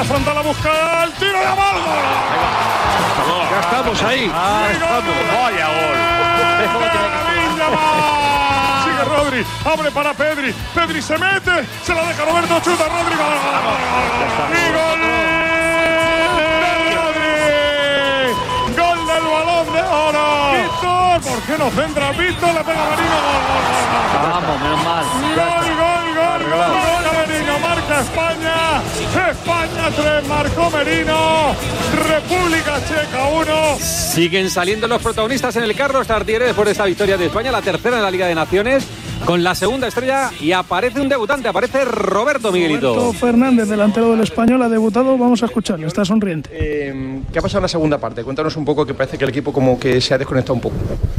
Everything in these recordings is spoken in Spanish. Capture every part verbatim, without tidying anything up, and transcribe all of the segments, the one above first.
Afronta la búsqueda, el tiro de abajo. Ya estamos ahí. Ah, estamos. Vaya gol. Sigue Rodri, abre para Pedri. Pedri se mete, se la deja Roberto, chuta Rodri. Y gol. Gol del Balón de Oro. Víctor, ¿por qué no centra Víctor? Le pega Merino. Gol, gol, gol. Vamos, menos mal. Gol, gol, gol, gol, gol, Merino, marca España. España tres, marcó Merino. República Checa uno. Siguen saliendo los protagonistas en el Carlos Tartiere después de esta victoria de España, la tercera en la Liga de Naciones, con la segunda estrella, y aparece un debutante, aparece Roberto Miguelito. Roberto Fernández, delantero del Español, ha debutado, vamos a escucharlo, está sonriente. Eh, ¿Qué ha pasado en la segunda parte? Cuéntanos un poco, que parece que el equipo como que se ha desconectado un poco.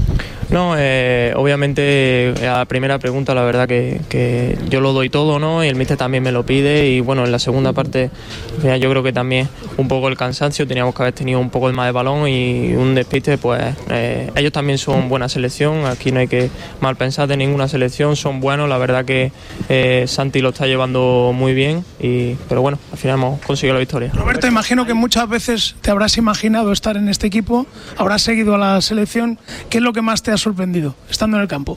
No, eh, obviamente a la primera pregunta la verdad que, que yo lo doy todo, ¿no? Y el míster también me lo pide, y bueno, en la segunda parte yo creo que también un poco el cansancio, teníamos que haber tenido un poco más de balón y un despiste, pues eh, ellos también son buena selección, aquí no hay que mal pensar de ninguna selección, son buenos, la verdad que eh, Santi lo está llevando muy bien, y, pero bueno, al final hemos conseguido la victoria. Roberto, imagino que muchas veces te habrás imaginado estar en este equipo, habrás seguido a la selección, ¿qué es lo que más te ha sorprendido estando en el campo?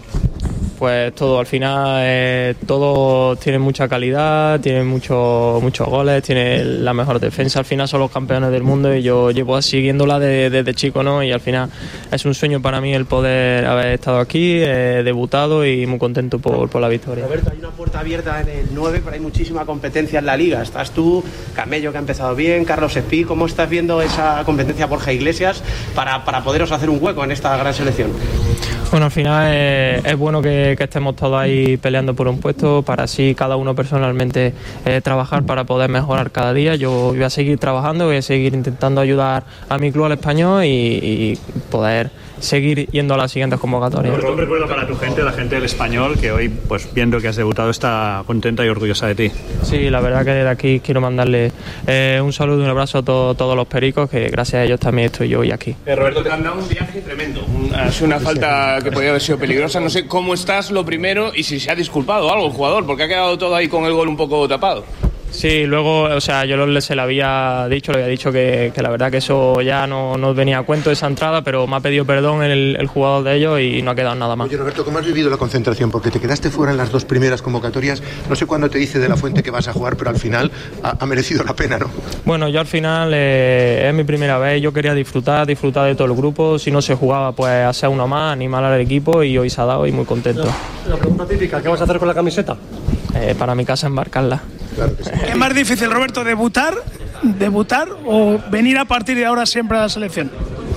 Pues todo, al final eh, todos tienen mucha calidad, tienen muchos muchos goles, tienen la mejor defensa, al final son los campeones del mundo y yo llevo siguiéndola desde, desde chico, ¿no? Y al final es un sueño para mí el poder haber estado aquí, eh, debutado y muy contento por, por la victoria. Roberto, hay una puerta abierta en el nueve, pero hay muchísima competencia en la Liga. Estás tú, Camello, que ha empezado bien, Carlos Espí. ¿Cómo estás viendo esa competencia, Borja Iglesias, para, para poderos hacer un hueco en esta gran selección? Bueno, al final eh, es bueno que, que estemos todos ahí peleando por un puesto, para así cada uno personalmente eh, trabajar para poder mejorar cada día. Yo voy a seguir trabajando, voy a seguir intentando ayudar a mi club, al Español, y, y poder seguir yendo a las siguientes convocatorias. Un recuerdo para tu gente, la gente del Español, que hoy, pues viendo que has debutado, está contenta y orgullosa de ti. Sí, la verdad que desde aquí quiero mandarle eh, un saludo y un abrazo a todo, todos los pericos, que gracias a ellos también estoy yo hoy aquí. Eh, Roberto, te han dado un viaje tremendo, un, ha sido una falta que podría haber sido peligrosa. No sé cómo estás, lo primero, y si se ha disculpado algo el jugador, porque ha quedado todo ahí con el gol un poco tapado. Sí, luego, o sea, yo lo, se le había dicho, le había dicho que, que la verdad que eso ya no, no venía a cuento, esa entrada, pero me ha pedido perdón el, el jugador de ellos y no ha quedado nada más. Oye, Roberto, ¿cómo has vivido la concentración? Porque te quedaste fuera en las dos primeras convocatorias, no sé cuándo te dice De la Fuente que vas a jugar, pero al final ha, ha merecido la pena, ¿no? Bueno, yo al final eh, es mi primera vez, yo quería disfrutar, disfrutar de todo el grupo, si no se jugaba pues hacer uno más, animar al equipo, y hoy se ha dado y muy contento. La, la pregunta típica, ¿qué vas a hacer con la camiseta? Eh, para mi casa embarcarla. Claro que sí. ¿Es más difícil, Roberto, debutar, debutar o venir a partir de ahora siempre a la selección?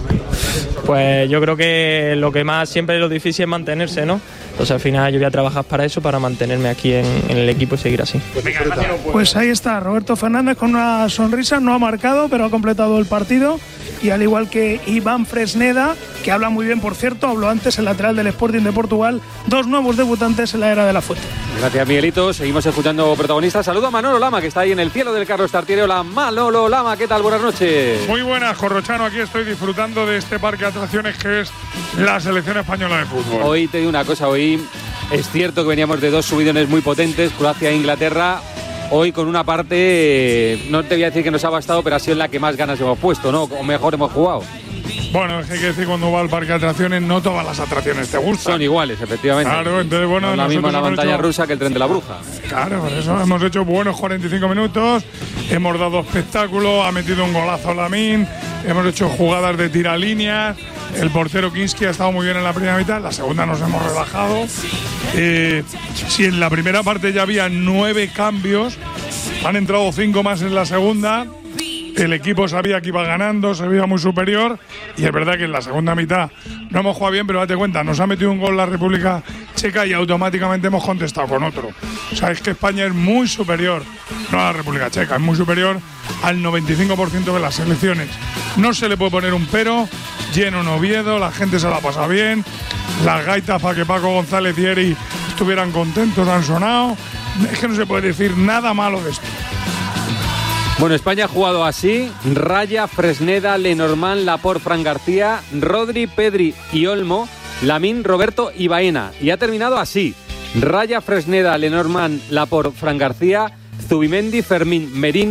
Pues yo creo que lo que más siempre es lo difícil es mantenerse, ¿no? Entonces al final yo voy a trabajar para eso, para mantenerme aquí en, en el equipo y seguir así. Pues ahí está, Roberto Fernández con una sonrisa, no ha marcado, pero ha completado el partido. Y al igual que Iván Fresneda, que habla muy bien, por cierto, habló antes, el lateral del Sporting de Portugal, dos nuevos debutantes en la era de la Fuente. Gracias, Miguelito. Seguimos escuchando protagonistas. Saludo a Manolo Lama, que está ahí en el cielo del Carlos Tartiere. Hola, Manolo Lama, ¿qué tal? Buenas noches. Muy buenas, Corrochano. Aquí estoy disfrutando de este parque de atracciones que es la selección española de fútbol. Hoy te digo una cosa, hoy es cierto que veníamos de dos subidones muy potentes, Croacia e Inglaterra. Hoy con una parte, no te voy a decir que nos ha bastado, pero ha sido en la que más ganas hemos puesto, ¿no? O mejor hemos jugado. Bueno, es que hay que decir, cuando va al parque de atracciones, no todas las atracciones te gustan. Son iguales, efectivamente. Claro, entonces, bueno, no es la misma la montaña hecho... rusa que el tren de la bruja. Claro, por eso hemos hecho buenos cuarenta y cinco minutos, hemos dado espectáculo, ha metido un golazo Lamine, hemos hecho jugadas de tiralíneas, el portero Kinski ha estado muy bien en la primera mitad, en la segunda nos hemos relajado. Eh, si en la primera parte ya había nueve cambios, han entrado cinco más en la segunda. El equipo sabía que iba ganando, se veía muy superior, y es verdad que en la segunda mitad no hemos jugado bien, pero date cuenta, nos ha metido un gol la República Checa y automáticamente hemos contestado con otro. O sea, es que España es muy superior, no a la República Checa, es muy superior al noventa y cinco por ciento de las selecciones. No se le puede poner un pero, lleno en Oviedo, la gente se la pasa bien, las gaitas para que Paco González y Eri estuvieran contentos han sonado, es que no se puede decir nada malo de esto. Bueno, España ha jugado así: Raya, Fresneda, Lenormand, Laporte, Fran García, Rodri, Pedri y Olmo, Lamine, Roberto y Baena. Y ha terminado así: Raya, Fresneda, Lenormand, Laporte, Fran García, Zubimendi, Fermín, Merino,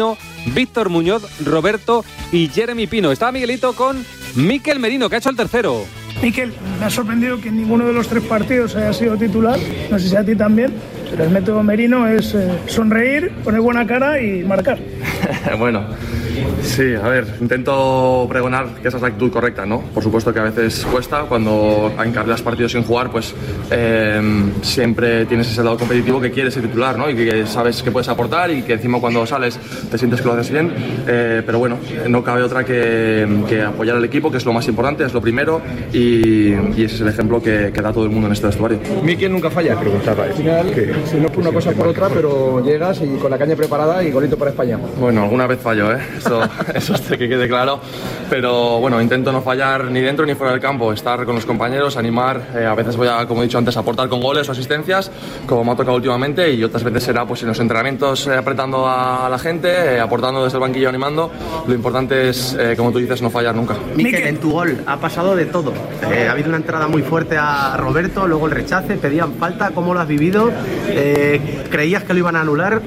Víctor Muñoz, Roberto y Jeremy Pino. Estaba Miguelito con Mikel Merino, que ha hecho el tercero. Mikel, me ha sorprendido que en ninguno de los tres partidos haya sido titular, no sé si a ti también, pero el método Merino es eh, sonreír, poner buena cara y marcar. Bueno, sí, a ver, intento pregonar que esa es la actitud correcta, ¿no? Por supuesto que a veces cuesta, cuando encargas partidos sin jugar, pues eh, siempre tienes ese lado competitivo que quieres ser titular, ¿no? Y que sabes que puedes aportar y que encima cuando sales te sientes que lo haces bien, eh, pero bueno, no cabe otra que, que apoyar al equipo, que es lo más importante, es lo primero, y, y ese es el ejemplo que, que da todo el mundo en este vestuario. Mikel nunca falla, preguntaba. Al final, que, si no por una cosa por otra, pero llegas y con la caña preparada y golito para España. Bueno, alguna vez fallo, ¿eh? Eso, eso es que quede claro, pero bueno, intento no fallar ni dentro ni fuera del campo, estar con los compañeros, animar, eh, a veces voy a, como he dicho antes, aportar con goles o asistencias, como me ha tocado últimamente, y otras veces será pues en los entrenamientos eh, apretando a la gente, eh, aportando desde el banquillo, animando. Lo importante es, eh, como tú dices, no fallar nunca. Mikel, en tu gol ha pasado de todo, eh, ha habido una entrada muy fuerte a Roberto, luego el rechace, pedían falta, ¿cómo lo has vivido? Eh, ¿creías que lo iban a anular?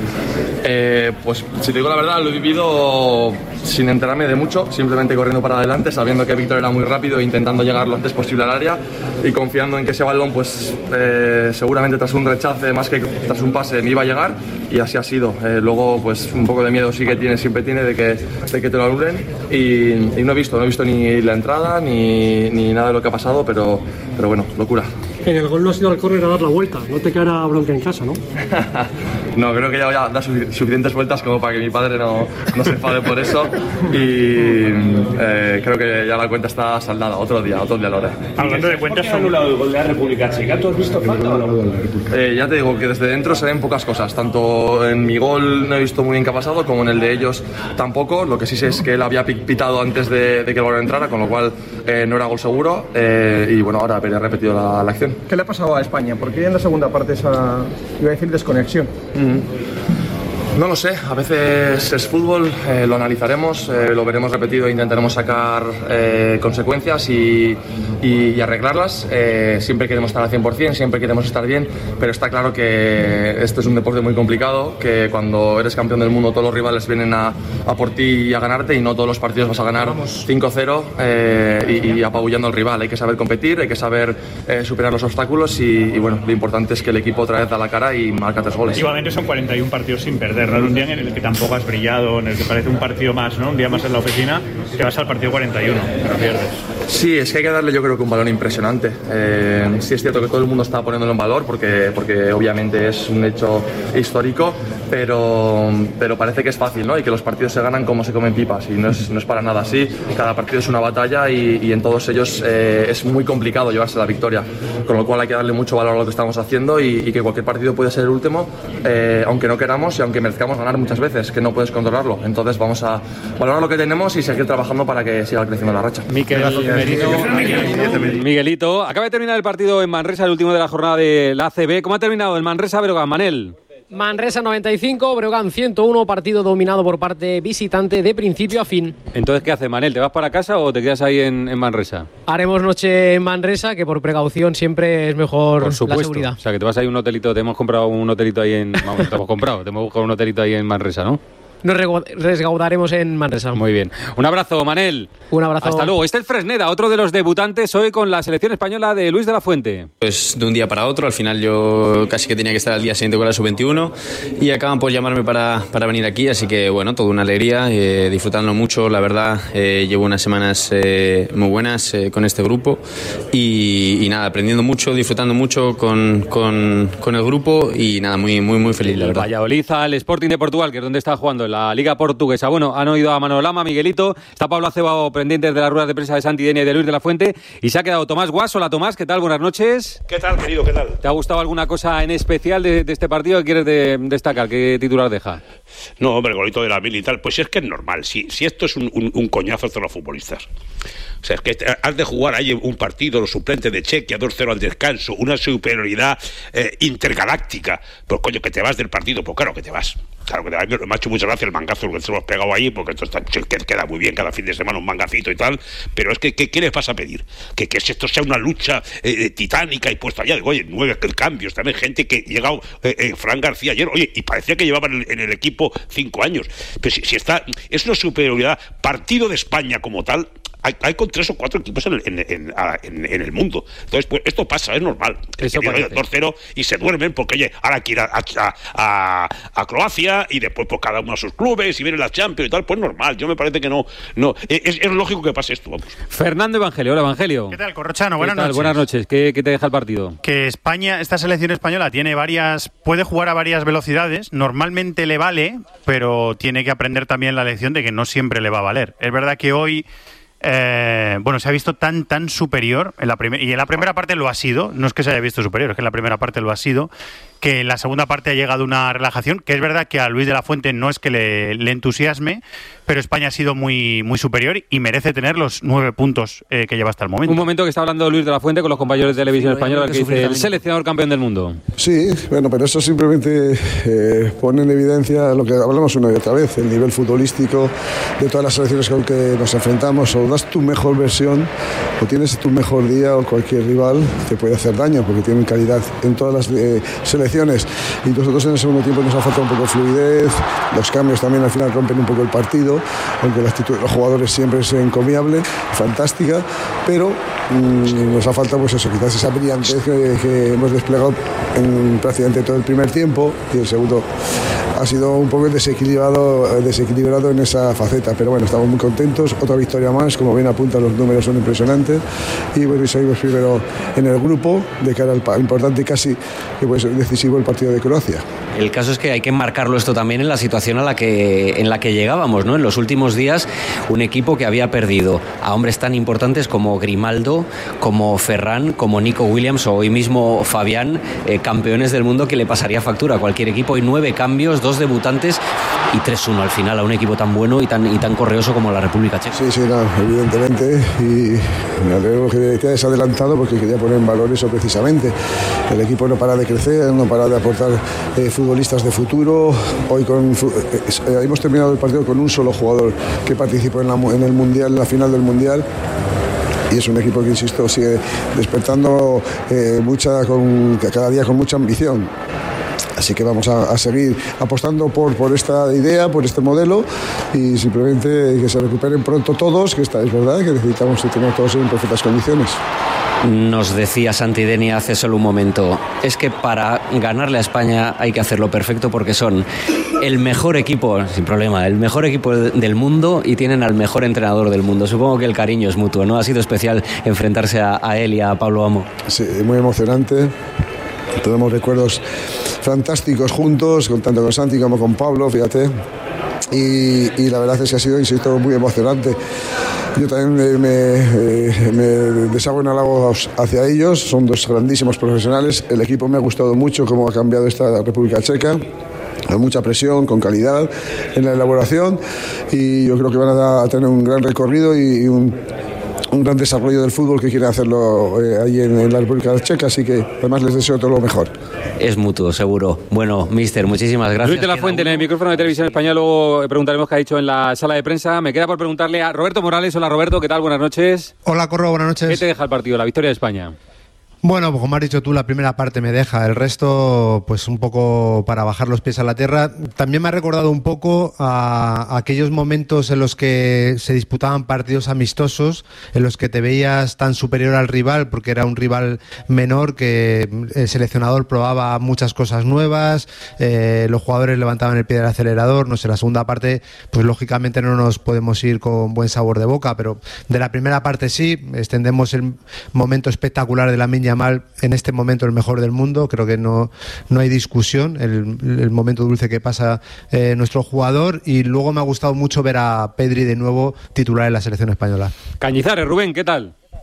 Eh, pues si te digo la verdad, lo he vivido sin enterarme de mucho, simplemente corriendo para adelante, sabiendo que Víctor era muy rápido e intentando llegar lo antes posible al área y confiando en que ese balón, pues eh, seguramente tras un rechace más que tras un pase me iba a llegar, y así ha sido. Eh, luego pues un poco de miedo sí que tiene, siempre tiene de que, de que te lo anulen, y, y no he visto, no he visto ni la entrada ni, ni nada de lo que ha pasado, pero, pero bueno, locura. En el gol no has ido al córner a dar la vuelta, no te quedará bronca en casa, ¿no? No, creo que ya voy a dar suficientes vueltas como para que mi padre no, no se enfade por eso, y eh, creo que ya la cuenta está saldada. Otro día, otro día lo haré. Hablando de cuentas, ¿ha anulado el gol de la República Checa? ¿Tú has visto falta o no? Eh, ya te digo que desde dentro se ven pocas cosas, tanto en mi gol no he visto muy bien qué ha pasado, como en el de ellos tampoco. Lo que sí sé es que él había pitado antes de, de que el balón entrara, con lo cual eh, no era gol seguro, eh, y bueno, ahora habría repetido la, la acción. ¿Qué le ha pasado a España? ¿Por qué en la segunda parte esa, iba a decir, desconexión? Mm. No lo sé, a veces es fútbol, eh, lo analizaremos, eh, lo veremos repetido e intentaremos sacar eh, consecuencias y, y, y arreglarlas. Eh, siempre queremos estar al cien por cien, siempre queremos estar bien, pero está claro que esto es un deporte muy complicado, que cuando eres campeón del mundo todos los rivales vienen a, a por ti y a ganarte, y no todos los partidos vas a ganar cinco cero eh, y, y apabullando al rival. Hay que saber competir, hay que saber eh, superar los obstáculos, y, y bueno, lo importante es que el equipo otra vez da la cara y marca tres goles. Igualmente son cuarenta y uno partidos sin perder, ¿no? Un día en el que tampoco has brillado, en el que parece un partido más, ¿no? Un día más en la oficina, que vas al partido cuarenta y uno, pero pierdes. Sí, es que hay que darle, yo creo que un valor impresionante. Eh, sí es cierto que todo el mundo está poniéndolo en valor, porque, porque obviamente es un hecho histórico, pero, pero parece que es fácil, ¿no? Y que los partidos se ganan como se comen pipas, y no es, no es para nada así. Cada partido es una batalla, y, y en todos ellos eh, es muy complicado llevarse la victoria, con lo cual hay que darle mucho valor a lo que estamos haciendo, y, y que cualquier partido puede ser el último, eh, aunque no queramos y aunque merezcamos ganar muchas veces, que no puedes controlarlo. Entonces vamos a valorar lo que tenemos y seguir trabajando para que siga creciendo la racha. Mikel Merino, Miguelito, acaba de terminar el partido en Manresa, el último de la jornada de la A C B. ¿Cómo ha terminado el Manresa Breogán, Manel? Manresa noventa y cinco, Breogán ciento uno, partido dominado por parte visitante de principio a fin. Entonces, ¿qué hace, Manel? ¿Te vas para casa o te quedas ahí en, en Manresa? Haremos noche en Manresa, que por precaución siempre es mejor por supuesto. La seguridad. O sea, que te vas ahí a un hotelito, te hemos comprado un hotelito ahí en... Vamos, te hemos comprado, te hemos buscado un hotelito ahí en Manresa, ¿no? Nos resguardaremos en Manresa. Muy bien. Un abrazo, Manel. Un abrazo. Hasta luego. Este es Fresneda, otro de los debutantes hoy con la selección española de Luis de la Fuente. Pues de un día para otro, al final yo casi que tenía que estar al día siguiente con la sub veintiuno y acaban por llamarme para, para venir aquí, así que bueno, toda una alegría, eh, disfrutando mucho, la verdad. Eh, llevo unas semanas eh, muy buenas eh, con este grupo y, y nada, aprendiendo mucho, disfrutando mucho con, con, con el grupo y nada, muy, muy, muy feliz, la verdad. Valladolid al Sporting de Portugal, que es donde está jugando la Liga Portuguesa. Bueno, han oído a Manolo Lama, Miguelito, está Pablo Acebao pendientes de las ruedas de prensa de Santi Denia y de Luis de la Fuente, y se ha quedado Tomás Guas. Hola Tomás, ¿qué tal? Buenas noches. ¿Qué tal, querido? ¿Qué tal? ¿Te ha gustado alguna cosa en especial de, de este partido que quieres de, destacar? ¿Qué titular deja? No, hombre, el golito de la Mil y tal, pues es que es normal, si, si esto es un, un, un coñazo hacia los futbolistas. O sea, es que has de jugar ahí un partido, los suplentes de Chequia, dos cero al descanso, una superioridad eh, intergaláctica. Pues coño, que te vas del partido, pues claro que te vas. Claro, que a mí me ha hecho mucha gracia el mangazo que se hemos pegado ahí, porque esto está, queda muy bien cada fin de semana un mangacito y tal, pero es que, ¿qué, qué les vas a pedir? Que, que esto sea una lucha eh, titánica y puesta allá, digo, oye, nueve cambios, también gente que ha llegado, eh, eh, Fran García ayer, oye, y parecía que llevaban en el, en el equipo cinco años, pero si, si está, es una superioridad, partido de España como tal, Hay, hay con tres o cuatro equipos en el, en, en, en, en el mundo. Entonces, pues esto pasa, es normal. Eso dos cero y se duermen porque, oye, ahora hay que ir a, a, a, a Croacia y después pues cada uno a sus clubes y vienen las Champions y tal, pues normal. Yo me parece que no, no es, es lógico que pase esto, vamos. Fernando Evangelio, hola Evangelio. ¿Qué tal, Corrochano? Buenas ¿Qué tal? noches. Buenas noches. ¿Qué, ¿Qué te deja el partido? Que España, esta selección española tiene varias, puede jugar a varias velocidades, normalmente le vale, pero tiene que aprender también la lección de que no siempre le va a valer. Es verdad que hoy Eh, bueno, se ha visto tan tan superior en la primer, y en la primera parte lo ha sido, no es que se haya visto superior, es que en la primera parte lo ha sido, que en la segunda parte ha llegado una relajación, que es verdad que a Luis de la Fuente no es que le, le entusiasme, pero España ha sido muy, muy superior y merece tener los nueve puntos eh, que lleva hasta el momento. Un momento que está hablando Luis de la Fuente con los compañeros de televisión española, que dice el seleccionador campeón del mundo. Sí, bueno, pero eso simplemente eh, pone en evidencia lo que hablamos una y otra vez, el nivel futbolístico de todas las selecciones con que nos enfrentamos. O das tu mejor versión, o tienes tu mejor día, o cualquier rival te puede hacer daño, porque tienen calidad en todas las eh, selecciones. Y nosotros en el segundo tiempo nos ha faltado un poco de fluidez, los cambios también al final rompen un poco el partido, aunque la actitud de los jugadores siempre es encomiable, fantástica, pero mmm, nos ha faltado pues eso, quizás esa brillantez que, que hemos desplegado en prácticamente todo el primer tiempo, y el segundo ha sido un poco desequilibrado, desequilibrado en esa faceta, pero bueno, estamos muy contentos, otra victoria más, como bien apuntan los números son impresionantes, y bueno, seguimos primero en el grupo de cara al importante, casi que puede ser decisivo el partido de Croacia. El caso es que hay que marcarlo esto también en la situación a la que, en la que llegábamos, ¿no? En los últimos días, un equipo que había perdido a hombres tan importantes como Grimaldo, como Ferran, como Nico Williams o hoy mismo Fabián, eh, campeones del mundo, que le pasaría factura a cualquier equipo. Y nueve cambios, dos debutantes y tres uno al final a un equipo tan bueno y tan, y tan correoso como la República Checa. Sí, sí, no, evidentemente, y me alegro que te hayas adelantado porque quería poner en valor eso precisamente. El equipo no para de crecer, no para de aportar eh, futbolistas de futuro. Hoy con, eh, hemos terminado el partido con un solo jugador que participó en, la, en el Mundial, en la final del Mundial. Y es un equipo que, insisto, sigue despertando eh, mucha, con, cada día con mucha ambición. Así que vamos a, a seguir apostando por, por esta idea, por este modelo, y simplemente que se recuperen pronto todos, que está, es verdad que necesitamos tener todos en perfectas condiciones. Nos decía Santidenia hace solo un momento, es que para ganarle a España hay que hacerlo perfecto porque son el mejor equipo, sin problema, el mejor equipo del mundo y tienen al mejor entrenador del mundo. Supongo que el cariño es mutuo, ¿no? Ha sido especial enfrentarse a, a él y a Pablo Amo. Sí, muy emocionante. Tenemos recuerdos fantásticos juntos, tanto con Santi como con Pablo, fíjate. Y, y la verdad es que ha sido, insisto, muy emocionante. Yo también me, me, me deshago en halagos hacia ellos, son dos grandísimos profesionales. El equipo me ha gustado mucho cómo ha cambiado esta República Checa, con mucha presión, con calidad en la elaboración, y yo creo que van a tener un gran recorrido y un, un gran desarrollo del fútbol que quieren hacerlo eh, ahí en, en la República Checa, así que además les deseo todo lo mejor. Es mutuo, seguro. Bueno, mister, muchísimas gracias. Luis de la Fuente, en el micrófono de Televisión Española, luego preguntaremos qué ha dicho en la sala de prensa. Me queda por preguntarle a Roberto Morales. Hola, Roberto, ¿qué tal? Buenas noches. Hola, Corro, buenas noches. ¿Qué te deja el partido, la victoria de España? Bueno, pues como has dicho tú, la primera parte me deja, el resto pues un poco para bajar los pies a la tierra. También me ha recordado un poco a, a aquellos momentos en los que se disputaban partidos amistosos, en los que te veías tan superior al rival porque era un rival menor, que el seleccionador probaba muchas cosas nuevas, eh, los jugadores levantaban el pie del acelerador. No sé, la segunda parte pues lógicamente no nos podemos ir con buen sabor de boca, pero de la primera parte sí, extendemos el momento espectacular de Lamine Yamal, en este momento el mejor del mundo, creo que no, no hay discusión, el, el momento dulce que pasa eh, nuestro jugador, y luego me ha gustado mucho ver a Pedri de nuevo titular en la selección española. Cañizares, Rubén, ¿qué tal?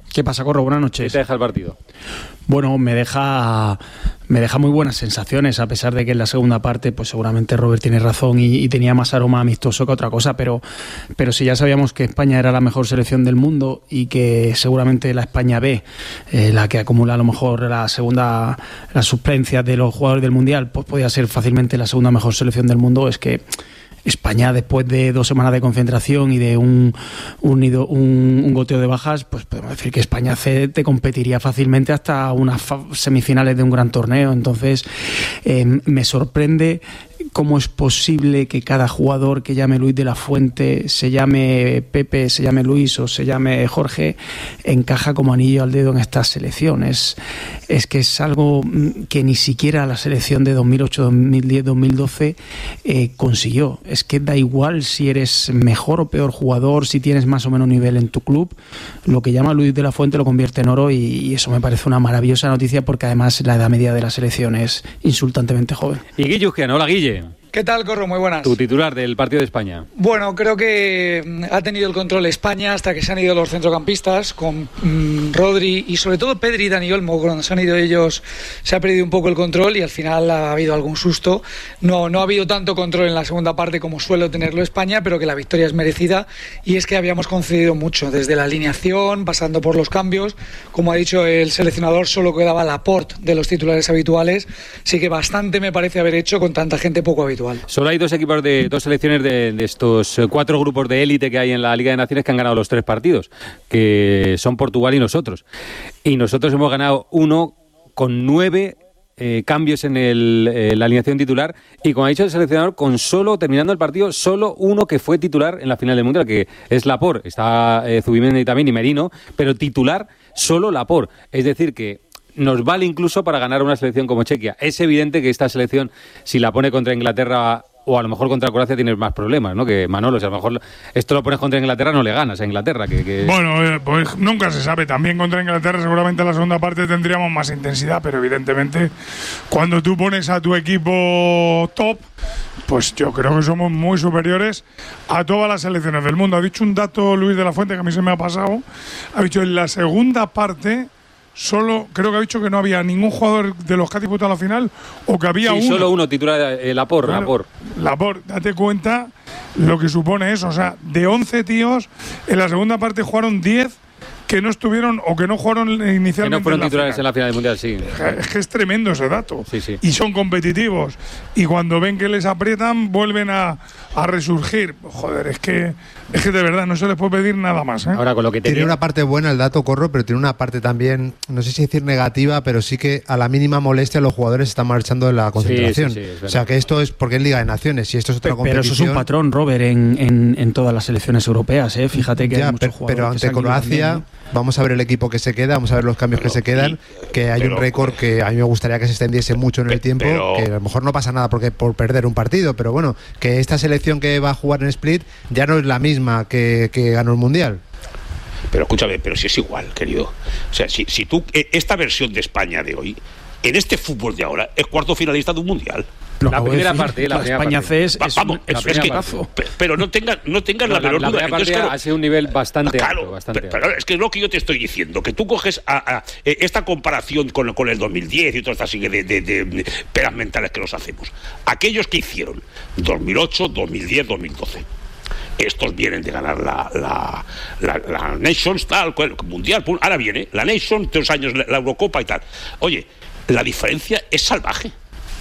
¿Qué pasa, Corro? Buenas noches. ¿Qué te deja el partido? Bueno, me deja me deja muy buenas sensaciones, a pesar de que en la segunda parte pues seguramente Robert tiene razón y, y tenía más aroma amistoso que otra cosa, pero, pero si ya sabíamos que España era la mejor selección del mundo y que seguramente la España B, eh, la que acumula a lo mejor la segunda, las suplencias de los jugadores del Mundial, pues podía ser fácilmente la segunda mejor selección del mundo, es que España, después de dos semanas de concentración y de un, un, un, un goteo de bajas, pues podemos decir que España C te competiría fácilmente hasta unas semifinales de un gran torneo. Entonces, eh, me sorprende cómo es posible que cada jugador que llame Luis de la Fuente, se llame Pepe, se llame Luis o se llame Jorge, encaja como anillo al dedo en estas selecciones. Es que es algo que ni siquiera la selección de dos mil ocho, dos mil diez, dos mil doce eh, consiguió. Es que da igual si eres mejor o peor jugador, si tienes más o menos nivel en tu club, lo que llama Luis de la Fuente lo convierte en oro, y, y eso me parece una maravillosa noticia, porque además la edad media de la selección es insultantemente joven. Y Guille Uzquiano, hola Guille. ¿Qué tal, Corro? Muy buenas. Tu titular del partido de España. Bueno, creo que ha tenido el control España hasta que se han ido los centrocampistas con mmm, Rodri y sobre todo Pedri y Dani Olmo. Cuando se han ido ellos se ha perdido un poco el control y al final ha habido algún susto. No, no ha habido tanto control en la segunda parte como suele tenerlo España, pero que la victoria es merecida, y es que habíamos concedido mucho, desde la alineación, pasando por los cambios. Como ha dicho el seleccionador, solo quedaba Laporte de los titulares habituales, así que bastante me parece haber hecho con tanta gente poco habitual. Solo hay dos equipos de dos selecciones de, de estos cuatro grupos de élite que hay en la Liga de Naciones que han ganado los tres partidos, que son Portugal y nosotros. Y nosotros hemos ganado uno con nueve eh, cambios en el, eh, la alineación titular, y como ha dicho el seleccionador, con solo, terminando el partido, solo uno que fue titular en la final del Mundial, que es Laporte. Está eh, Zubimendi también y Merino, pero titular solo Laporte. Es decir que nos vale incluso para ganar una selección como Chequia. Es evidente que esta selección, si la pone contra Inglaterra o a lo mejor contra Croacia, tienes más problemas, ¿no? Que Manolo, si a lo mejor esto lo pones contra Inglaterra, no le ganas a Inglaterra. Que, que... Bueno, eh, pues nunca se sabe. También contra Inglaterra seguramente en la segunda parte tendríamos más intensidad, pero evidentemente cuando tú pones a tu equipo top, pues yo creo que somos muy superiores a todas las selecciones del mundo. Ha dicho un dato Luis de la Fuente que a mí se me ha pasado. Ha dicho en la segunda parte... Solo, creo que ha dicho que no había ningún jugador de los que ha disputado la final, o que había sí, uno. solo uno titular, eh, Laporte, claro, Laporte. Laporte, date cuenta lo que supone eso. O sea, de once tíos, en la segunda parte jugaron diez que no estuvieron o que no jugaron inicialmente. Que no fueron en la titulares final. en la final del Mundial, sí. Es que es tremendo ese dato. Sí, sí. Y son competitivos. Y cuando ven que les aprietan, vuelven a, a resurgir. Joder, es que es que de verdad no se les puede pedir nada más, ¿eh? Ahora, con lo que tiene una parte buena el dato, Corro, pero tiene una parte también, no sé si decir negativa, pero sí que a la mínima molestia los jugadores están marchando de la concentración. Sí, sí, sí, o sea, que esto es porque es Liga de Naciones y esto es otra pero, competición. Pero eso es un patrón, Robert, en, en, en todas las selecciones europeas, ¿eh? Fíjate que ya, hay muchos pero, jugadores pero que ante se han ido Croacia, también, ¿no? Vamos a ver el equipo que se queda, vamos a ver los cambios pero, que se quedan, que hay pero, un récord que a mí me gustaría que se extendiese mucho en el tiempo, pero, que a lo mejor no pasa nada porque por perder un partido, pero bueno, que esta selección que va a jugar en Split ya no es la misma que, que ganó el Mundial. Pero escúchame, pero si es igual, querido. O sea, si, si tú, esta versión de España de hoy, en este fútbol de ahora, es cuarto finalista de un Mundial. Lo la primera parte, la, la primera España parte. C es, es, Vamos, un, es es un que, cazo. pero no tengan, no tengan no, la menor la, la duda. primera parte Entonces, ha sido un nivel bastante claro, alto. Bastante pero, alto. es que es lo que yo te estoy diciendo, que tú coges a, a, esta comparación con, con el dos mil diez y toda esta serie de, de, de, de peras mentales que nos hacemos. Aquellos que hicieron dos mil ocho, dos mil diez, dos mil doce. Estos vienen de ganar la, la, la, la Nations, tal, cual, Mundial. Ahora viene la Nations, tres años la, la Eurocopa y tal. Oye, la diferencia es salvaje.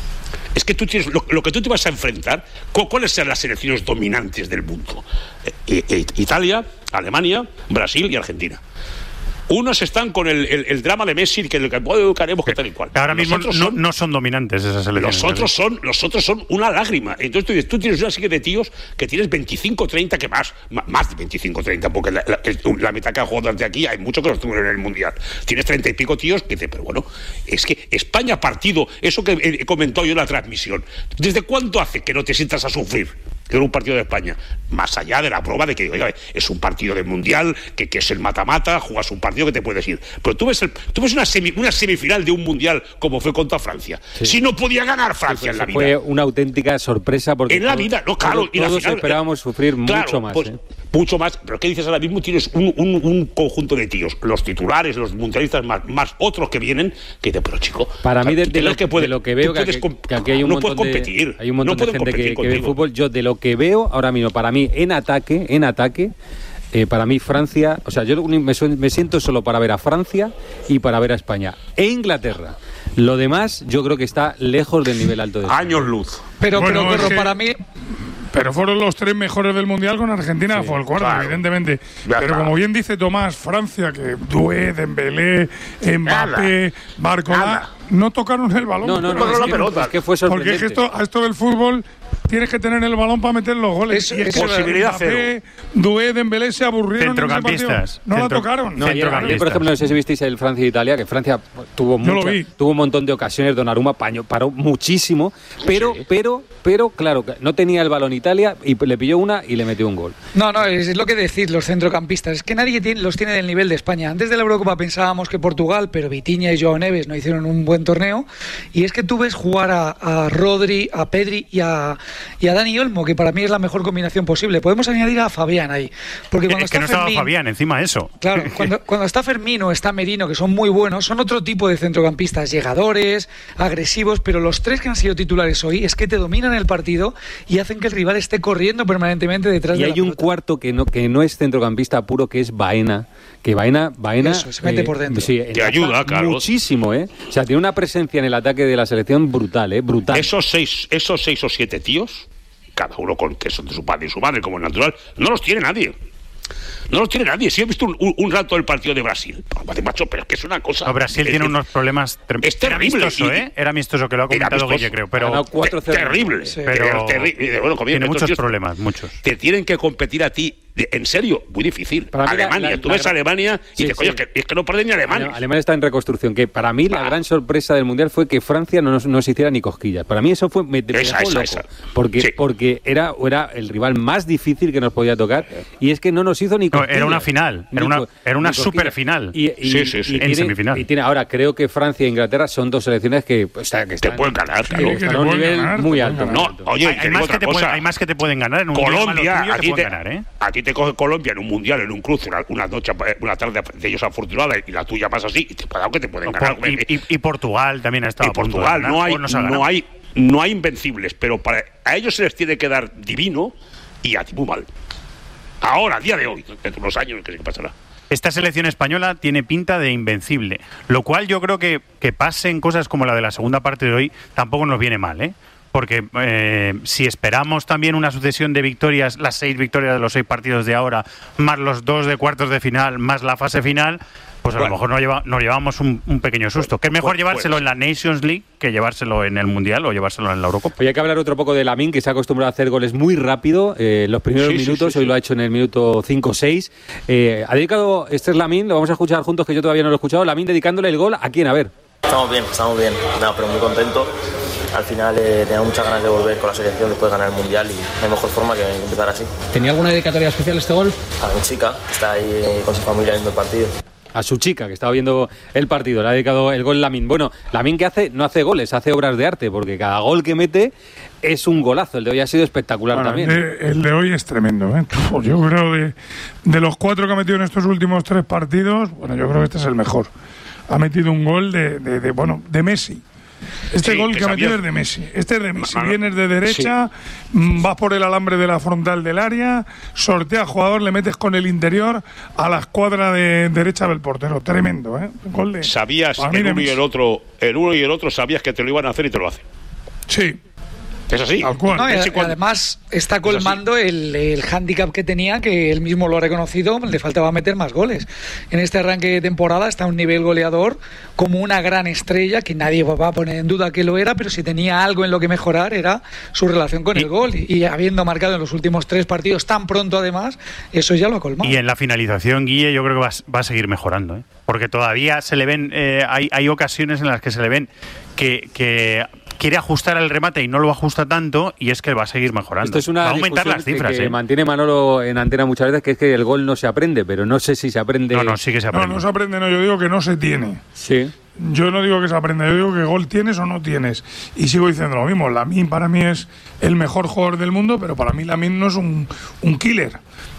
Es que tú tienes lo, lo que tú te vas a enfrentar, ¿cuáles serán las selecciones dominantes del mundo? Eh, eh, Italia, Alemania, Brasil y Argentina. Unos están con el, el, el drama de Messi, que el que buscaremos que tal y cual. Ahora mismo no son, no son dominantes esas selecciones. Los otros son, los otros son una lágrima. Entonces tú, dices, tú tienes una serie de tíos que tienes veinticinco, treinta, que más, más de veinticinco, treinta, porque la, la, la mitad que han jugado desde aquí hay muchos que los tuvieron en el Mundial. Tienes treinta y pico tíos que dicen, pero bueno, es que España partido, eso que he comentado yo en la transmisión, ¿desde cuánto hace que no te sientas a sufrir en un partido de España? Más allá de la prueba de que, oiga, es un partido del Mundial, que, que es el mata-mata, juegas un partido que te puedes ir. Pero tú ves, el, tú ves una, semi, una semifinal de un Mundial como fue contra Francia. Sí. Si no podía ganar Francia sí, pues, en la vida. Fue una auténtica sorpresa porque en la vida, no, claro. Todos, y la todos final, esperábamos sufrir claro, mucho más. Pues, ¿eh? mucho más. Pero ¿qué dices ahora mismo? Tienes un, un, un conjunto de tíos, los titulares, los mundialistas, más, más otros que vienen, que dices, pero chico, para mí de, de, lo, que puede, de lo que veo que aquí, que aquí hay un no montón puedes competir, de, hay un montón no de gente que, que ve fútbol. Yo de lo que veo ahora mismo, para mí en ataque, en ataque, eh, para mí Francia, o sea, yo me, me siento solo para ver a Francia y para ver a España e Inglaterra. Lo demás, yo creo que está lejos del nivel alto de España. Años luz. Pero, bueno, pero, pero es que, para mí. Pero fueron los tres mejores del Mundial con Argentina, sí, fue el cuarto, claro, evidentemente. Ya pero está. Como bien dice Tomás, Francia, que Doué, Dembélé, Mbappé, Barcola, no tocaron el balón. No, no, no, no es, la que, pelota. Es que fue sorprendente. Porque es que esto, a esto del fútbol tienes que tener el balón para meter los goles. Es, y es es posibilidad Mbappé, Doué, Dembélé se aburrieron. Centrocampistas. No Centro, la tocaron. No, ayer, ayer, por ejemplo, no sé si visteis el Francia e Italia, que Francia tuvo, mucha, tuvo un montón de ocasiones. Donnarumma paño, paró muchísimo, pero, sí. pero, pero, claro, no tenía el balón Italia y le pilló una y le metió un gol. No, no, es lo que decís los centrocampistas. Es que nadie tiene, los tiene del nivel de España. Antes de la Eurocopa pensábamos que Portugal, pero Vitinha y Joao Neves no hicieron un buen torneo. Y es que tú ves jugar a, a Rodri, a Pedri y a, y a Dani Olmo, que para mí es la mejor combinación posible. Podemos añadir a Fabián ahí. Porque cuando es que está no estaba Fermín, Fabián, encima de eso. Claro, cuando, cuando está Fermín o está Merino, que son muy buenos, son otro tipo de centrocampistas, llegadores, agresivos, pero los tres que han sido titulares hoy es que te dominan el partido y hacen que el rival esté corriendo permanentemente detrás y de la hay un pelota. Cuarto que no, que no es centrocampista puro, que es Baena, que Baena, Baena Eso, se mete eh, por dentro. Sí, te ayuda, claro. Muchísimo, ¿eh? O sea, tiene una presencia en el ataque de la selección brutal, ¿eh? Brutal. Esos seis, esos seis o siete tíos, cada uno con que son de su padre y su madre, como es natural, no los tiene nadie. No los tiene nadie. Si he visto un, un, un rato del partido de Brasil, macho, pero es que es una cosa. No, Brasil es, tiene es, unos problemas tremendos. Es terrible. Era amistoso, ¿eh? Era amistoso, que lo ha comentado Guille, creo. Pero te, terrible. Sí. Pero terrible. Bueno, tiene muchos tíos, problemas, muchos. Te tienen que competir a ti. En serio, muy difícil. Para Alemania, la, la, tú ves a Alemania y sí, te coño, sí. que, es que no pueden ni Alemania. Bueno, Alemania está en reconstrucción. Que para mí ah. la gran sorpresa del Mundial fue que Francia no nos, no nos hiciera ni cosquillas. Para mí eso fue me, me esa, dejó esa, loco. Esa. Porque, sí. porque era, era el rival más difícil que nos podía tocar y es que no nos hizo ni cosquillas. No, era una final, era una, era una super final. Y, y, sí, sí, sí. Y en tiene, semifinal. Y tiene, ahora creo que Francia e Inglaterra son dos selecciones que, o sea, que están, te pueden ganar, que claro. están a un nivel ganar, muy alto. No, alto. oye, hay, hay, más que te pueden, hay más que te pueden ganar en un Colombia, tuyo, a, ti te, te ganar, ¿eh? a ti te coge Colombia en un mundial, en un cruce, una, una noche, una tarde de ellos afortunada y la tuya pasa así, y te cuidado que te pueden no, ganar. Por, y, y, y Portugal también ha estado. Y Portugal, no hay, no hay, no hay invencibles, pero para a ellos se les tiene que dar divino y a ti muy mal. Ahora, a día de hoy, dentro de unos años, ¿qué pasará? Esta selección española tiene pinta de invencible, lo cual yo creo que que pasen cosas como la de la segunda parte de hoy tampoco nos viene mal, ¿eh? Porque eh, si esperamos también una sucesión de victorias, las seis victorias de los seis partidos de ahora, más los dos de cuartos de final, más la fase final, pues a bueno, lo mejor nos, lleva, nos llevamos un, un pequeño susto. Que es mejor llevárselo en la Nations League que llevárselo en el Mundial o llevárselo en la Eurocopa. Oye, hay que hablar otro poco de Lamine, que se ha acostumbrado a hacer goles muy rápido. Eh, los primeros sí, minutos, sí, sí, hoy sí. lo ha hecho en el minuto cinco o seis. Eh, ha dedicado, este es Lamine, lo vamos a escuchar juntos, que yo todavía no lo he escuchado. Lamine dedicándole el gol a quién, a ver. Estamos bien, estamos bien, no, pero muy contentos. Al final eh, tenía muchas ganas de volver con la selección después de ganar el Mundial y no hay mejor forma que empezar así. ¿Tenía alguna dedicatoria especial este gol? A mi chica, está ahí eh, con su familia viendo el partido. A su chica, que estaba viendo el partido, le ha dedicado el gol Lamine. Bueno, Lamine que hace, no hace goles, hace obras de arte, porque cada gol que mete es un golazo. El de hoy ha sido espectacular bueno, también. El de, el de hoy es tremendo, ¿eh? Yo creo de, de los cuatro que ha metido en estos últimos tres partidos, bueno, yo creo que este es el mejor. Ha metido un gol de, de, de bueno, de Messi. Este sí, gol que, que ha metido es de Messi. Este es de Messi. No, no. Vienes de derecha, sí. vas por el alambre de la frontal del área, sortea al jugador, le metes con el interior a la escuadra de derecha del portero. Tremendo, ¿eh? Gol de, sabías el uno y el otro, el uno y el otro sabías que te lo iban a hacer y te lo hacen. Sí. Es así. No, y, y además está colmando el, el hándicap que tenía, que él mismo lo ha reconocido, le faltaba meter más goles. En este arranque de temporada está a un nivel goleador como una gran estrella, que nadie va a poner en duda que lo era, pero si tenía algo en lo que mejorar era su relación con y, el gol. Y, y habiendo marcado en los últimos tres partidos tan pronto además, eso ya lo ha colmado. Y en la finalización, Guille, yo creo que va, va a seguir mejorando, ¿eh? Porque todavía se le ven, eh, hay, hay ocasiones en las que se le ven que... que quiere ajustar el remate y no lo ajusta tanto, y es que va a seguir mejorando. Esto es una va a aumentar las cifras. Que, que ¿eh? mantiene Manolo en antena muchas veces, que es que el gol no se aprende, pero no sé si se aprende. No, no, sí que se aprende. No, no se aprende, no, yo digo que no se tiene. Sí. Yo no digo que se aprenda, yo digo que gol tienes o no tienes. Y sigo diciendo lo mismo, Lamine para mí es el mejor jugador del mundo, pero para mí Lamine no es un, un killer.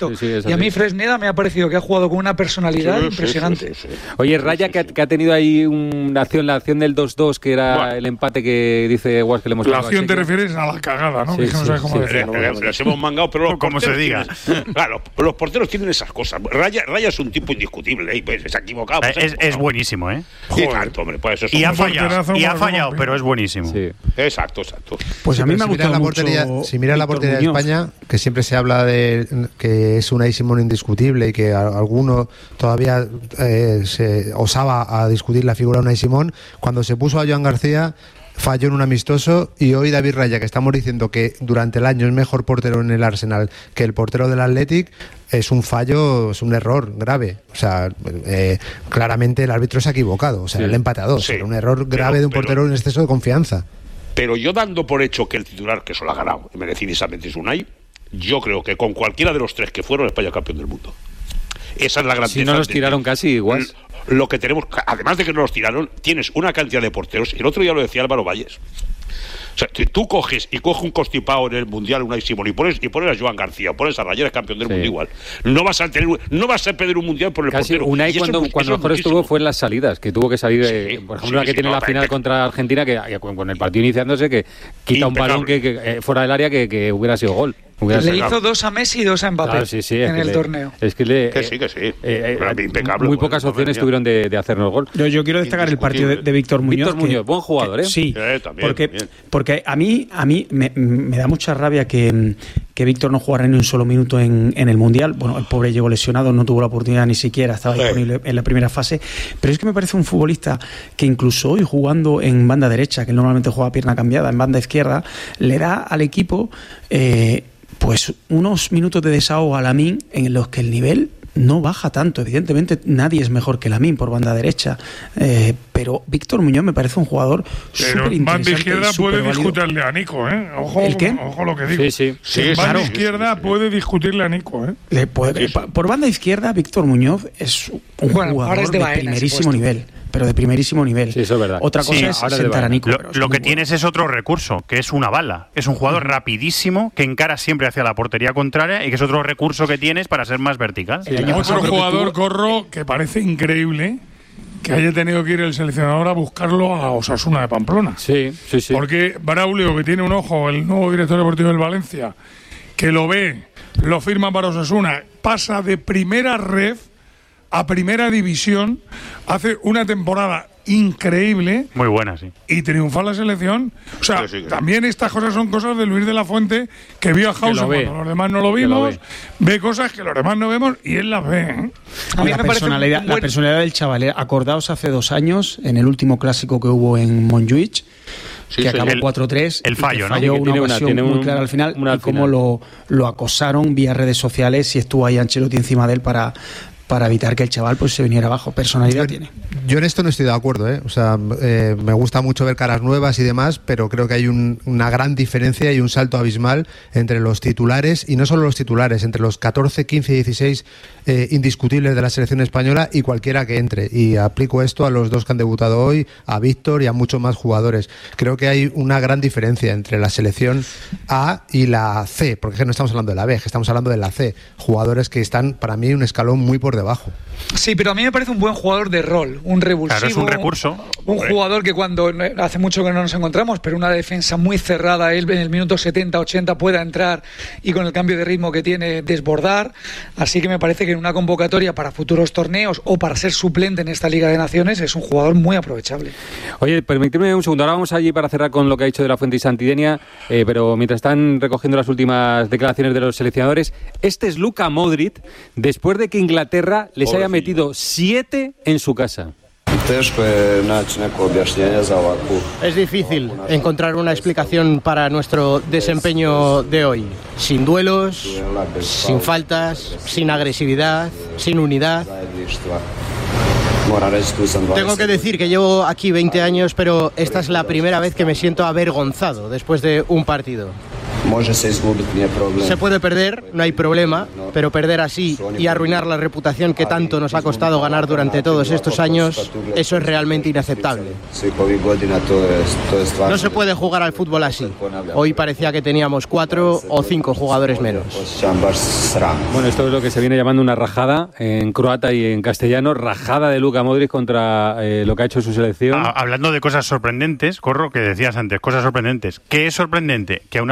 Exacto. Sí, sí, es y a así. mí Fresneda me ha parecido que ha jugado con una personalidad Sí, sí, impresionante. sí, sí, sí. Oye, Raya, que ha, que ha tenido ahí una acción, la acción del dos dos, que era Bueno. el empate que dice Guas que le hemos La dado a acción te Chequia. refieres a la cagada, ¿no? Sí, Que no sí, sabes cómo sí. decirlo. Eh, eh, Las hemos mangado, pero los Como se porteros diga. tienen- claro, los porteros tienen esas cosas. Raya, Raya es un tipo indiscutible, ¿eh? Pues, se ha equivocado. pues, se ha Es, es equivocado. buenísimo, ¿eh? Exacto, hombre, pues eso es Y un ha un fallado, porterazo, y ha un fallado, porterazo. pero es buenísimo. Sí. Exacto. exacto, exacto. Pues Sí, a mí pero me ha si miras gustado la mucho portería, si miras la Víctor portería de Muñoz. España, que siempre se habla de que es Unai Simón indiscutible y que a- alguno todavía eh, se osaba a discutir la figura de Unai Simón, cuando se puso a Joan García falló en un amistoso, y hoy David Raya, que estamos diciendo que durante el año es mejor portero en el Arsenal que el portero del Athletic, es un fallo, es un error grave. O sea, eh, claramente el árbitro se ha equivocado, o sea, Sí. el empate a dos, Sí. era un error grave Pero- de un pero- portero en exceso de confianza. Pero yo dando por hecho que el titular, que eso lo ha ganado, merecidísamente es Unai, yo creo que con cualquiera de los tres que fueron, España campeón del mundo. Esa es la grandeza. Si no los de- tiraron casi igual. Lo que tenemos, además de que no los tiraron, tienes una cantidad de porteros. El otro día lo decía Álvaro Valles. O sea, si tú coges y coges un constipado en el Mundial, Unai Simón, y pones, y pones a Joan García, o pones a Raya, eres campeón del Sí. mundo igual. No vas a tener, no vas a perder un Mundial por el Casi portero. Unai Y eso cuando, es mu- cuando eso es mejor muchísimo. estuvo fue en las salidas, que tuvo que salir, eh, por ejemplo, sí, la que sí, tiene no, la final impe- contra Argentina, que, que con, con el partido iniciándose, que quita un balón que, que, eh, fuera del área que, que hubiera sido gol. Hubiera Le sido- hizo dos a Messi y dos a Mbappé Claro, sí, sí, es en que el le- torneo. Es que, le, Que sí, que sí. eh, eh, Impecable. muy Bueno, pocas madre opciones mía. tuvieron de, de hacernos gol. Yo, yo quiero destacar el partido de, de Víctor Muñoz. Víctor Muñoz, buen jugador, ¿eh? Sí, Eh, también, porque, también. porque a mí, a mí me, me da mucha rabia que, que Víctor no jugara ni un solo minuto en, en el Mundial. Bueno, el pobre llegó lesionado, no tuvo la oportunidad ni siquiera, estaba Sí. disponible en la primera fase. Pero es que me parece un futbolista que incluso hoy jugando en banda derecha, que normalmente juega a pierna cambiada, en banda izquierda, le da al equipo eh, pues unos minutos de desahogo a Lamine en los que el nivel no baja tanto. Evidentemente nadie es mejor que Lamine por banda derecha, eh, pero Víctor Muñoz me parece un jugador Pero súper en banda interesante. izquierda puede discutirle a Nico, ¿eh? Ojo, ¿El qué? ojo lo que digo. Sí, sí. Sí, en sí, banda sí, izquierda puede discutirle a Nico, ¿eh? Le puede- pa- por banda izquierda, Víctor Muñoz es un Bueno, jugador ahora es de de, Baena, ese primerísimo puesto. nivel, pero de primerísimo nivel. Sí, eso es verdad. Otra cosa Sí, es ahora es de sentar a Baena. Nico. Lo, pero es lo muy que bueno. tienes es otro recurso, que es una bala. Es un jugador rapidísimo que encara siempre hacia la portería contraria y que es otro recurso que tienes para ser más vertical. El año pasado Otro creo que jugador, tuvo- Corro, que parece increíble que haya tenido que ir el seleccionador a buscarlo a Osasuna de Pamplona. Sí, sí, sí. Porque Braulio, que tiene un ojo, el nuevo director deportivo del Valencia, que lo ve, lo firma para Osasuna, pasa de primera ref a primera división, hace una temporada increíble Muy buena, sí. y triunfa la selección. O sea, Sí, sí, sí. también estas cosas son cosas de Luis de la Fuente, que vio a Hausen ve. cuando los demás no lo Que lo vimos, ve. cosas que los demás no vemos y él las ve. ¿eh? A mí la, me parece un personalidad, la buen- personalidad del chaval. eh, Acordaos hace dos años, en el último clásico que hubo en Montjuic, Sí, que sí. acabó El- cuatro tres. el y que fallo, ¿no? falló Sí, que una tiene una- ocasión tiene muy un- clara al final, una y al cómo final. lo, lo acosaron vía redes sociales y estuvo ahí Ancelotti encima de él para, para evitar que el chaval pues se viniera abajo. Personalidad tiene. Yo en esto no estoy de acuerdo, ¿eh? O sea, eh, me gusta mucho ver caras nuevas y demás, pero creo que hay un- una gran diferencia y un salto abismal entre los titulares, y no solo los titulares, entre los catorce, quince y dieciséis eh, indiscutibles de la selección española y cualquiera que entre. Y aplico esto a los dos que han debutado hoy, a Víctor y a muchos más jugadores. Creo que hay una gran diferencia entre la selección A y la C, porque es que no estamos hablando de la B, es que estamos hablando de la C. Jugadores que están, para mí, un escalón muy por debajo. Sí, pero a mí me parece un buen jugador de rol, un revulsivo. Claro, es un recurso. Un jugador que cuando hace mucho que no nos encontramos, pero una defensa muy cerrada, él en el minuto setenta ochenta pueda entrar y con el cambio de ritmo que tiene desbordar. Así que me parece que en una convocatoria para futuros torneos o para ser suplente en esta Liga de Naciones es un jugador muy aprovechable. Oye, permíteme un segundo. Ahora vamos allí para cerrar con lo que ha dicho de la Fuente y Santidenia, eh, pero mientras están recogiendo las últimas declaraciones de los seleccionadores, este es Luka Modric, después de que Inglaterra les haya metido siete en su casa. Es difícil encontrar una explicación para nuestro desempeño de hoy. Sin duelos, sin faltas, sin agresividad, sin unidad. Tengo que decir que llevo aquí veinte años, pero esta es la primera vez que me siento avergonzado después de un partido. Se puede perder, no hay problema, pero perder así y arruinar la reputación que tanto nos ha costado ganar durante todos estos años, eso es realmente inaceptable. No se puede jugar al fútbol así. Hoy parecía que teníamos cuatro o cinco jugadores menos. Bueno, esto es lo que se viene llamando una rajada en croata y en castellano, rajada de Luka Modric contra eh, lo que ha hecho su selección. Ah, hablando de cosas sorprendentes, Corro, que decías antes, cosas sorprendentes. ¿Qué es sorprendente? Que a una selección que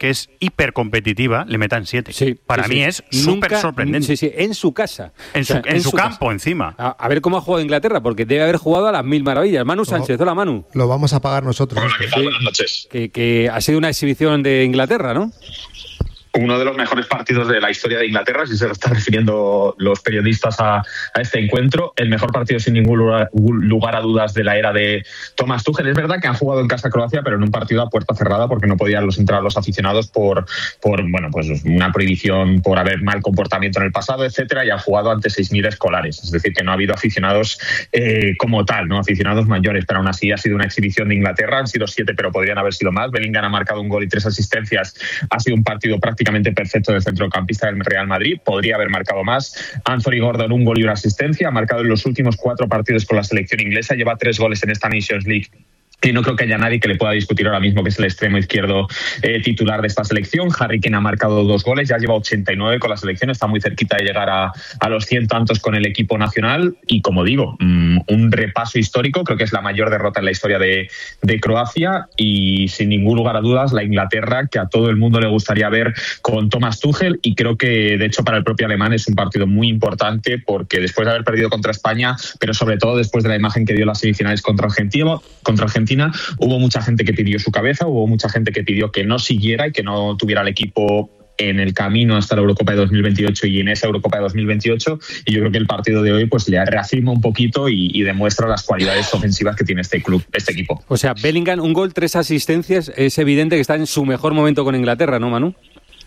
que es hipercompetitiva, le metan siete. Sí, Para sí, mí sí. es súper Nunca- sorprendente. Sí, sí, en su casa. En O sea, su, en su casa. campo, encima. A, a ver cómo ha jugado Inglaterra, porque debe haber jugado a las mil maravillas. Manu Sánchez, hola Manu. Lo vamos a pagar nosotros. Hola, ¿qué tal? Sí. Buenas noches. Que, que ha sido una exhibición de Inglaterra, ¿no? Uno de los mejores partidos de la historia de Inglaterra, si se lo están refiriendo los periodistas a, a este encuentro. El mejor partido, sin ningún lugar, lugar a dudas, de la era de Thomas Tuchel. Es verdad que han jugado en casa Croacia, pero en un partido a puerta cerrada, porque no podían los entrar los aficionados por, por bueno, pues una prohibición por haber mal comportamiento en el pasado, etcétera, y han jugado ante seis mil escolares. Es decir, que no ha habido aficionados eh, como tal, no aficionados mayores, pero aún así ha sido una exhibición de Inglaterra. Han sido siete, pero podrían haber sido más. Bellingham ha marcado un gol y tres asistencias. Ha sido un partido prácticamente perfecto del centrocampista del Real Madrid. Podría haber marcado más. Anthony Gordon, un gol y una asistencia. Ha marcado en los últimos cuatro partidos con la selección inglesa. Lleva tres goles en esta Nations League. Y no creo que haya nadie que le pueda discutir ahora mismo que es el extremo izquierdo eh, titular de esta selección. Harry Kane ha marcado dos goles, ya lleva ochenta y nueve con la selección, está muy cerquita de llegar a, a los cien tantos con el equipo nacional. Y como digo, mmm, un repaso histórico, creo que es la mayor derrota en la historia de, de Croacia y sin ningún lugar a dudas la Inglaterra que a todo el mundo le gustaría ver con Thomas Tuchel. Y creo que de hecho para el propio alemán es un partido muy importante porque después de haber perdido contra España, pero sobre todo después de la imagen que dio en las semifinales contra Argentina, contra Argentina hubo mucha gente que pidió su cabeza, hubo mucha gente que pidió que no siguiera y que no tuviera el equipo en el camino hasta la Eurocopa de dos mil veintiocho y en esa Eurocopa de dos mil veintiocho, y yo creo que el partido de hoy pues le reafirma un poquito y, y demuestra las cualidades ofensivas que tiene este club, este equipo. O sea, Bellingham, un gol, tres asistencias, es evidente que está en su mejor momento con Inglaterra, ¿no, Manu?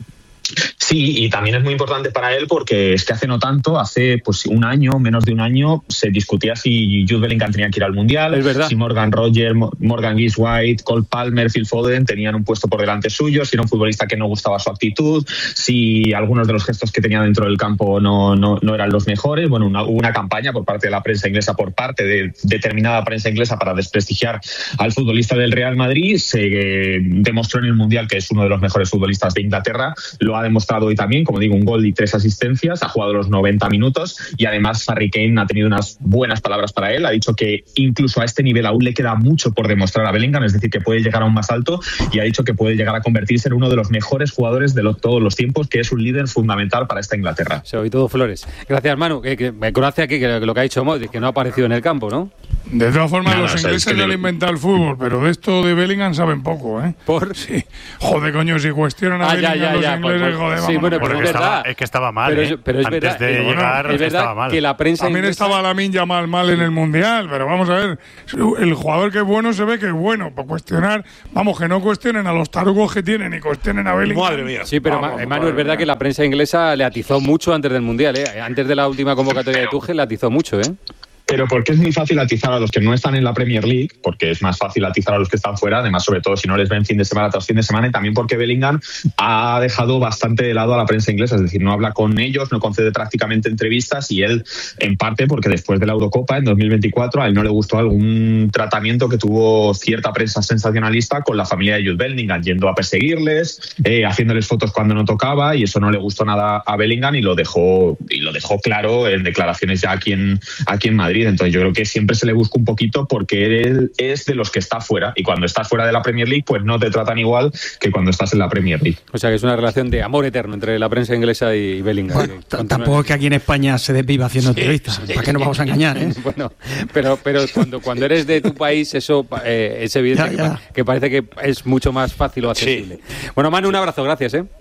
Sí, y también es muy importante para él porque es que hace no tanto, hace pues un año, menos de un año, se discutía si Jude Bellingham tenía que ir al Mundial, es verdad. Si Morgan Rogers, Morgan Gibbs-White, Cole Palmer, Phil Foden tenían un puesto por delante suyo, si era un futbolista que no gustaba su actitud, si algunos de los gestos que tenía dentro del campo no, no, no eran los mejores. Bueno, una, hubo una campaña por parte de la prensa inglesa, por parte de determinada prensa inglesa para desprestigiar al futbolista del Real Madrid. Se eh, demostró en el Mundial que es uno de los mejores futbolistas de Inglaterra, lo ha demostrado hoy también, como digo, un gol y tres asistencias, ha jugado los noventa minutos y además Harry Kane ha tenido unas buenas palabras para él, ha dicho que incluso a este nivel aún le queda mucho por demostrar a Bellingham, es decir, que puede llegar aún más alto, y ha dicho que puede llegar a convertirse en uno de los mejores jugadores de lo, todos los tiempos, que es un líder fundamental para esta Inglaterra. Se oí todo flores. Gracias, Manu. Que, que, Croacia, que, que lo que ha dicho Modric, que no ha aparecido en el campo, ¿no? De todas formas, no, los no, ingleses es que le han le... inventado el fútbol, pero de esto de Bellingham saben poco, ¿eh? ¿Por? Sí. Joder, coño, si cuestionan a ah, Bellingham ya, ya, los ya, ingleses, por, por, joder, sí, vamos. bueno, pero Porque es verdad. estaba, es que estaba mal, pero, ¿eh? es, pero es Antes verdad, de bueno, llegar, es verdad estaba mal. que la prensa También inglesa... estaba Lamine Yamal mal en el Mundial, pero vamos a ver, el jugador que es bueno se ve que es bueno. Para cuestionar, vamos, que no cuestionen a los tarugos que tienen y cuestionen a Bellingham. Madre mía. Sí, pero vamos, Manu, es verdad que la prensa inglesa le atizó mucho antes del Mundial, ¿eh? Antes de la última convocatoria de Tuchel le atizó mucho, ¿eh? Pero porque es muy fácil atizar a los que no están en la Premier League, porque es más fácil atizar a los que están fuera, además sobre todo si no les ven fin de semana tras fin de semana, y también porque Bellingham ha dejado bastante de lado a la prensa inglesa, es decir, no habla con ellos, no concede prácticamente entrevistas, y él en parte porque después de la Eurocopa en dos mil veinticuatro a él no le gustó algún tratamiento que tuvo cierta prensa sensacionalista con la familia de Jude Bellingham, yendo a perseguirles, eh, haciéndoles fotos cuando no tocaba, y eso no le gustó nada a Bellingham y lo dejó, y lo dejó claro en declaraciones ya aquí en, aquí en Madrid. Entonces yo creo que siempre se le busca un poquito porque él es de los que está fuera, y cuando estás fuera de la Premier League pues no te tratan igual que cuando estás en la Premier League. O sea que es una relación de amor eterno entre la prensa inglesa y Bellingham. Bueno, t- tampoco es que aquí en España se desviva haciendo sí, entrevistas, sí. ¿Para qué nos vamos a engañar? ¿eh? Bueno, pero, pero cuando, cuando eres de tu país eso eh, es evidente ya, ya. Que, que parece que es mucho más fácil o accesible. Sí. Bueno, Manu, un abrazo, gracias, ¿eh?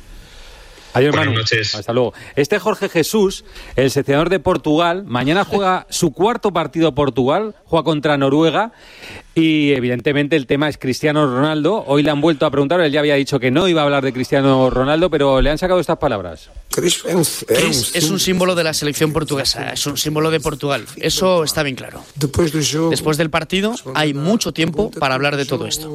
Adiós, Manu. Buenas noches. Hasta luego. Este Jorge Jesús, el seleccionador de Portugal, mañana juega su cuarto partido Portugal, juega contra Noruega, y evidentemente el tema es Cristiano Ronaldo. Hoy le han vuelto a preguntar, él ya había dicho que no iba a hablar de Cristiano Ronaldo, pero le han sacado estas palabras. Chris es un símbolo de la selección portuguesa, es un símbolo de Portugal, eso está bien claro. Después del partido hay mucho tiempo para hablar de todo esto.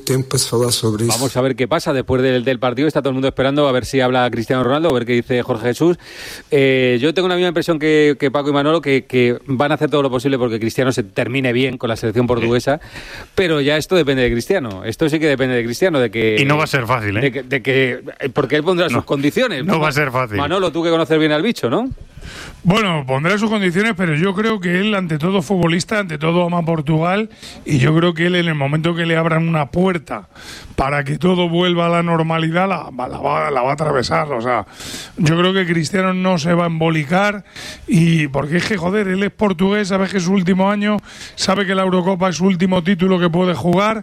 Vamos a ver qué pasa después del, del partido, está todo el mundo esperando a ver si habla Cristiano Ronaldo, a ver qué dice Jorge Jesús. Eh, yo tengo la misma impresión que, que Paco y Manolo, que, que van a hacer todo lo posible porque Cristiano se termine bien con la selección portuguesa, pero ya esto depende de Cristiano, esto sí que depende de Cristiano, de que... Y no va a ser fácil, ¿eh? De que, de que, porque él pondrá no, sus condiciones. No va a ser fácil. Manolo, tú que conoces bien al bicho, ¿no? Bueno, pondrá sus condiciones, pero yo creo que él, ante todo futbolista, ante todo ama Portugal, y yo creo que él, en el momento que le abran una puerta para que todo vuelva a la normalidad, la, la, va, la va a atravesar. O sea, yo creo que Cristiano no se va a embolicar, y porque es que, joder, él es portugués, sabe que es su último año, sabe que la Eurocopa es su último título que puede jugar,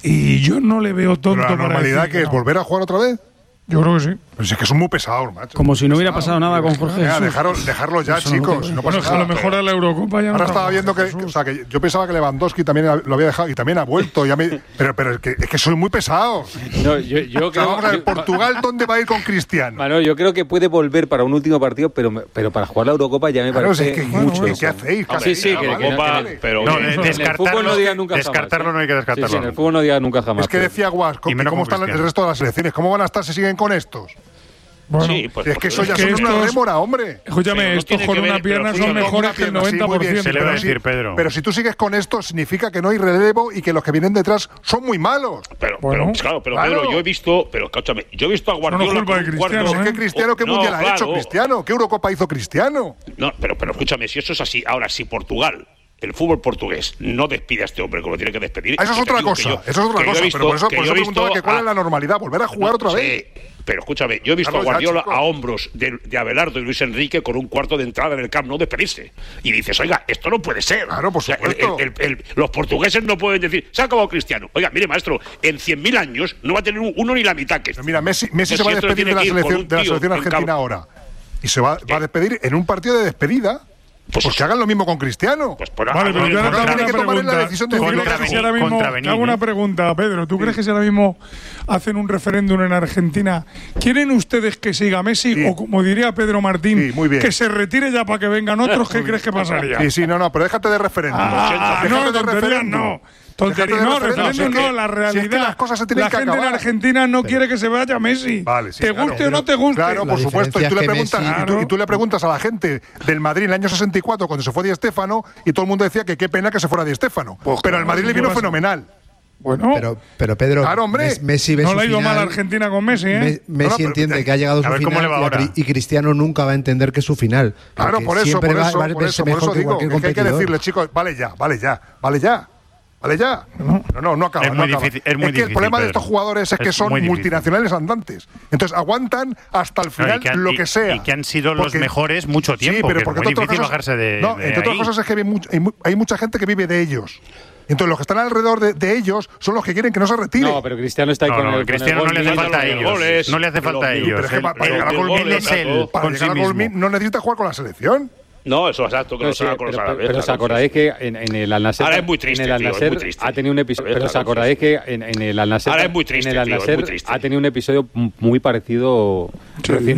y yo no le veo tonto. ¿Pero la para normalidad decir que es no. volver a jugar otra vez? Yo creo que sí. Pero si es que son muy pesados, macho. Como si no hubiera Pesado. pasado nada con Jorge Venga, Jesús. dejarlo, dejarlo ya, Eso no chicos. lo No Bueno, pasa es que a lo nada. mejor a la Eurocopa ya no Ahora estaba está. viendo que, o sea, que yo pensaba que Lewandowski también lo había dejado y también ha vuelto. Ya me, pero pero es, que, es que soy muy pesados. No, yo, yo O sea, creo, vamos a ver, yo- Portugal, ¿dónde va a ir con Cristiano? Mano, yo creo que puede volver para un último partido, pero, pero para jugar la Eurocopa ya me Claro, parece es que, mucho. ¿qué, ¿qué hacéis? ¿Qué Sí, sí, hacéis? que, Ah, que, vale, que- vale. que- pero no, en- en el fútbol no diga nunca descartarlo jamás, no hay que ¿eh? descartarlo. Sí, sí, en el fútbol no diga nunca jamás. Es que decía Guas, ¿cómo, menos ¿cómo con están el Cristiano. resto de las selecciones? ¿Cómo van a estar si siguen con estos? Bueno, Sí, pues, Si es que eso ya es que son una estos- rémora, hombre. Escúchame, Pero no estos tiene con que una ver, pierna pero son escúchame, mejores que el Pierna, sí, muy noventa por bien, ciento. Se le va a pero decir, si- Pedro. Pero si tú sigues con esto, significa que no hay relevo y que los que vienen detrás son muy malos. Pero, Bueno, pero claro, pero claro. Pedro, yo he visto, pero escúchame, yo he visto a Guardiola culpa con de un Cristiano, cuarto- ¿eh? ¿Qué Cristiano, qué No, mundial ha hecho claro. Cristiano? ¿Qué Eurocopa hizo Cristiano? No, pero, pero escúchame, si eso es así, ahora si Portugal, el fútbol portugués, no despide a este hombre como tiene que despedir. Eso es yo te otra digo que cosa, yo- eso es otra que yo he cosa. visto- Pero por eso, que por yo eso he visto preguntaba que cuál a- es la normalidad, volver a jugar No, otra sí, vez. pero escúchame, yo he visto Carlos, a ya, Guardiola chico. a hombros de, de Abelardo y Luis Enrique con un cuarto de entrada en el Camp Nou despedirse. Y dices, oiga, esto no puede ser. Claro, por O sea, el- supuesto. el- el- el- los portugueses no pueden decir, se ha acabado Cristiano. Oiga, mire, maestro, en cien mil años no va a tener uno ni la mitad que este. Mira, Messi, Messi Pero se va a si esto despedir tiene de la que ir con selección, un de la tío selección en argentina cab- ahora. Y se va, va a despedir en un partido de despedida. Pues Pues que hagan lo mismo con Cristiano. Pues por Vale, pero yo ahora te hago tiene una que tomar la pregunta. decisión de ¿Tú decir crees que que si ahora mismo, contra te Benín, hago una ¿eh? pregunta, Pedro? ¿Tú crees que si ahora mismo hacen un referéndum en Argentina, quieren ustedes que siga Messi Sí. o, como diría Pedro Martín, Sí, muy bien. que se retire ya para que vengan otros? ¿Qué crees que pasaría? Sí, sí, no, no, pero déjate de referéndum. Ah, Déjate no, de tonterías referéndum. no. Tonterías Déjate de no, referéndum. referéndum Si es que- no, la realidad. si es que las cosas se tienen la que gente acabar. en Argentina no quiere que se vaya Messi. Vale, sí, te claro. guste o no te guste. Claro, La por supuesto. Y tú, le diferencia es que preguntas, Messi- y, tú, y tú le preguntas a la gente del Madrid en el año sesenta y cuatro, cuando se fue Di Stéfano, y todo el mundo decía que qué pena que se fuera Di Stéfano. Pues pero al claro, Madrid le ¿qué vino pasa? fenomenal. Bueno, Pero, pero Pedro, Claro, hombre. Mes- Messi ve no su le ha ido final, mal a Argentina con Messi, ¿eh? Me- No, Messi no, pero- entiende que ha llegado a su ver cómo final le va y a ahora. Cri- y Cristiano nunca va a entender que es su final. Claro, porque por eso, siempre por va- eso, va a por verse eso, por mejor eso que digo cualquier que hay que competidor. decirle, chicos, vale ya, vale ya, vale ya. Vale ya. No, no, no acaba. Es no muy acaba. difícil, es muy que el difícil, problema de Pedro. estos jugadores es que Es son muy difícil. multinacionales andantes. Entonces aguantan hasta el No, final y que han- lo y- que sea. y que han sido los Porque- mejores mucho Sí, tiempo, pero que es porque muy entre otras difícil cosas- bajarse de- No, de entre otras ahí. cosas es que hay, much- hay mu- hay mucha gente que vive de ellos. Entonces los que están alrededor de, de ellos son los que quieren que no se retire. No, pero Cristiano está ahí No, con no, el con Cristiano el no le gol hace mil, falta a los ellos. goles. No le hace falta a Pero- ellos. Pero es que Él- para, para él- llegar a él- gol él es él para con llegar sí a gol mismo. no necesita jugar con la selección. No, eso exacto, que No, no sí, se haga con pero, los pero, árabes. pero os claro, acordáis sí. que en, en el Al-Nassr Ahora es muy triste, en el tío, es Al-Nassr muy triste. ha tenido un episodio, A ver, pero os claro, acordáis que en, en el Al-Nassr Ahora es muy triste, en el tío, es Al-Nassr muy triste. ha tenido un episodio muy parecido recién